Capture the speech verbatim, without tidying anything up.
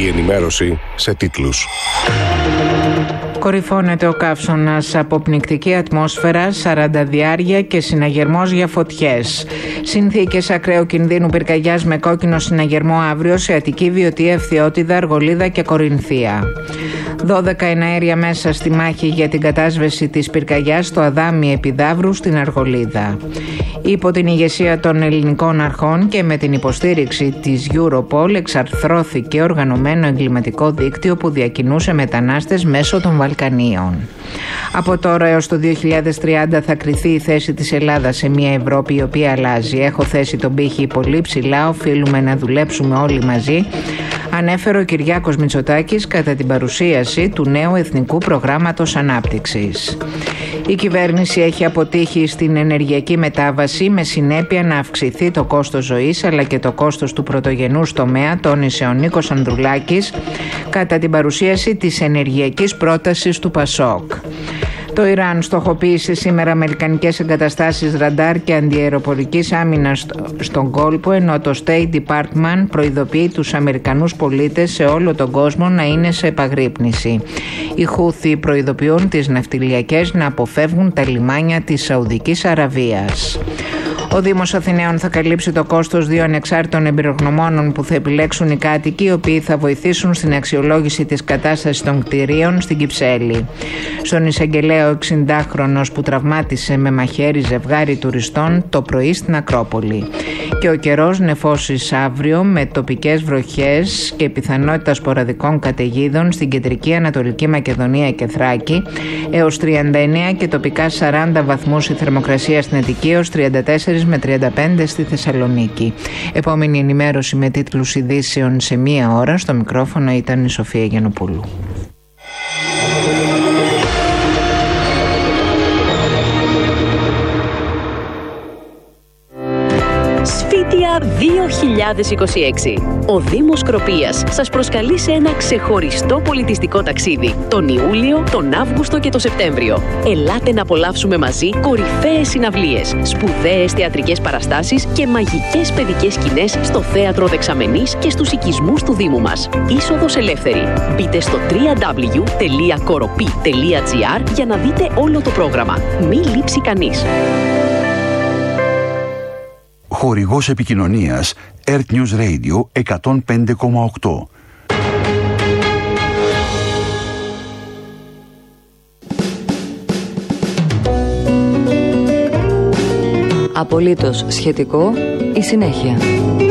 Η ενημέρωση σε τίτλους. Κορυφώνεται ο καύσωνας από πνικτική ατμόσφαιρα, σαρανταδιάρια και συναγερμός για φωτιές. Συνθήκες ακραίου κινδύνου πυρκαγιάς με κόκκινο συναγερμό αύριο σε Αττική, Βιωτία, Ευθιώτιδα, Αργολίδα και Κορινθία. δώδεκα εναέρια μέσα στη μάχη για την κατάσβεση της πυρκαγιάς στο Αδάμι Επιδαύρου στην Αργολίδα. Υπό την ηγεσία των ελληνικών αρχών και με την υποστήριξη της Europol εξαρθρώθηκε οργανωμένο εγκληματικό δίκτυο που διακινούσε μετανάστες μέσω των Βαλκανίων. Από τώρα έως το δύο χιλιάδες τριάντα θα κριθεί η θέση της Ελλάδας σε μια Ευρώπη η οποία αλλάζει. Έχω θέσει τον πύχη πολύ ψηλά, οφείλουμε να δουλέψουμε όλοι μαζί, ανέφερε ο Κυριάκος Μητσοτάκης κατά την παρουσίαση του νέου Εθνικού Προγράμματος Ανάπτυξης. Η κυβέρνηση έχει αποτύχει στην ενεργειακή μετάβαση με συνέπεια να αυξηθεί το κόστος ζωής αλλά και το κόστος του πρωτογενούς τομέα, τόνισε ο Νίκος Ανδρουλάκης κατά την παρουσίαση της ενεργειακής πρότασης του Πασόκ. Το Ιράν στοχοποίησε σήμερα αμερικανικές εγκαταστάσεις ραντάρ και αντιαεροπορικής άμυνας στον κόλπο, ενώ το State Department προειδοποιεί τους Αμερικανούς πολίτες σε όλο τον κόσμο να είναι σε επαγρύπνηση. Οι Χούθι προειδοποιούν τις ναυτιλιακές να αποφεύγουν τα λιμάνια της Σαουδικής Αραβίας. Ο Δήμος Αθηναίων θα καλύψει το κόστος δύο ανεξάρτητων εμπειρογνωμόνων που θα επιλέξουν οι κάτοικοι, οι οποίοι θα βοηθήσουν στην αξιολόγηση της κατάστασης των κτηρίων στην Κυψέλη. Στον εισαγγελέα, ο εξηντάχρονος που τραυμάτισε με μαχαίρι ζευγάρι τουριστών το πρωί στην Ακρόπολη. Και ο καιρός νεφώσεις αύριο με τοπικές βροχές και πιθανότητα σποραδικών καταιγίδων στην κεντρική Ανατολική Μακεδονία και Θράκη, έως τριάντα εννέα και τοπικά σαράντα βαθμούς η θερμοκρασία στην Αττική, έως τριάντα τέσσερα με τριάντα πέντε στη Θεσσαλονίκη. Επόμενη ενημέρωση με τίτλους ειδήσεων σε μία ώρα. Στο μικρόφωνο ήταν η Σοφία Γιαννοπούλου. Σφίτια δύο χιλιάδες είκοσι έξι. Ο Δήμος Σκροπίας σας προσκαλεί σε ένα ξεχωριστό πολιτιστικό ταξίδι τον Ιούλιο, τον Αύγουστο και τον Σεπτέμβριο. Ελάτε να απολαύσουμε μαζί κορυφαίες συναυλίες, σπουδαίες θεατρικές παραστάσεις και μαγικές παιδικές σκηνές στο Θέατρο Δεξαμενής και στους οικισμούς του Δήμου μας. Είσοδος ελεύθερη. Μπείτε στο double-u double-u double-u τελεία κοροπή τελεία τζι άρ για να δείτε όλο το πρόγραμμα. Μη λείψει κανείς. Χορηγός επικοινωνίας Earth News Radio εκατόν πέντε κόμμα οκτώ. Απολύτως σχετικό η συνέχεια.